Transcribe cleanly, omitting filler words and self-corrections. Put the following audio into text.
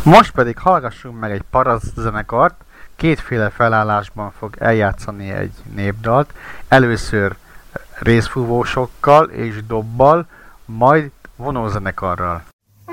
Most pedig hallgassunk meg egy paraszt zenekart, kétféle felállásban fog eljátszani egy népdalt, először részfúvósokkal és dobbal, majd vonózenekarral.